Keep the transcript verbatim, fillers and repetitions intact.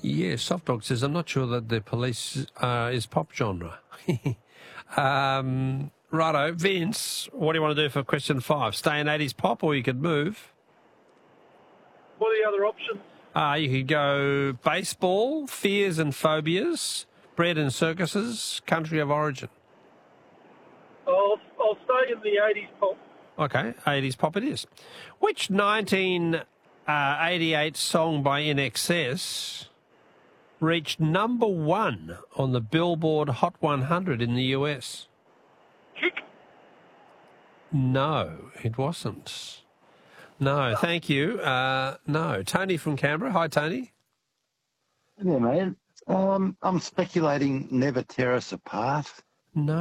Yeah, Soft Dog says, I'm not sure that the Police uh, is pop genre. um, righto, Vince, what do you want to do for question five? Stay in eighties pop or you could move? What are the other options? Uh, you could go baseball, fears and phobias, bread and circuses, country of origin. I'll, I'll stay in the eighties pop. Okay, eighties pop it is. Which nineteen eighty-eight song by I N X S reached number one on the Billboard Hot one hundred in the U S? Kick. No, it wasn't. No, thank you. Uh, no. Tony from Canberra. Hi, Tony. Yeah, mate. Um, I'm speculating Never Tear Us Apart. No.